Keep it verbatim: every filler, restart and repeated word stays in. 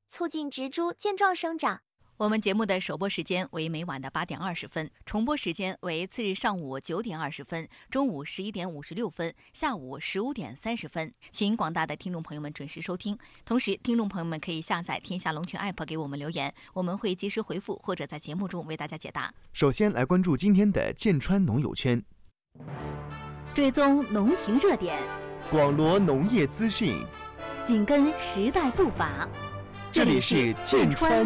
促进植株健壮生长。 我们节目的首播时间为每晚的八点二十分，重播时间为次日上午九点二十分、中午十一点五十六分、下午十五点三十分，请广大的听众朋友们准时收听。同时，听众朋友们可以下载天下龙泉 A P P 给我们留言，我们会及时回复或者在节目中为大家解答。 首先来关注今天的剑川农友圈， 追踪农情热点， 广罗农业资讯， 紧跟时代步伐。 这里是剑川